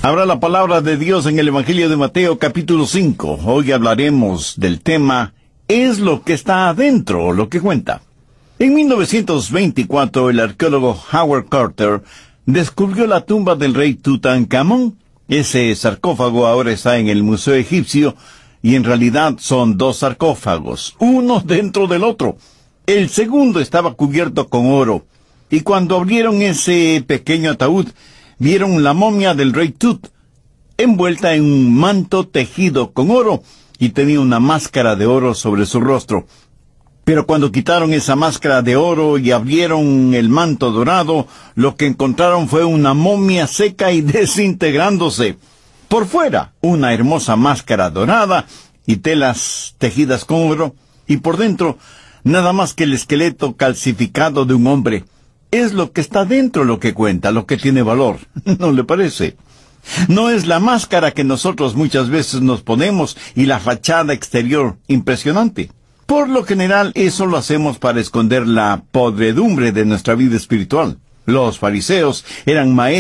Ahora la palabra de Dios en el Evangelio de Mateo, capítulo 5. Hoy hablaremos del tema, ¿es lo que está adentro o lo que cuenta? En 1924, el arqueólogo Howard Carter descubrió la tumba del rey Tutankamón. Ese sarcófago ahora está en el Museo Egipcio, y en realidad son dos sarcófagos, uno dentro del otro. El segundo estaba cubierto con oro, y cuando abrieron ese pequeño ataúd, vieron la momia del rey Tut, envuelta en un manto tejido con oro, y tenía una máscara de oro sobre su rostro. Pero cuando quitaron esa máscara de oro y abrieron el manto dorado, lo que encontraron fue una momia seca y desintegrándose. Por fuera, una hermosa máscara dorada y telas tejidas con oro, y por dentro, nada más que el esqueleto calcificado de un hombre. Es lo que está dentro lo que cuenta, lo que tiene valor, ¿no le parece? No es la máscara que nosotros muchas veces nos ponemos y la fachada exterior impresionante. Por lo general, eso lo hacemos para esconder la podredumbre de nuestra vida espiritual. Los fariseos eran maestros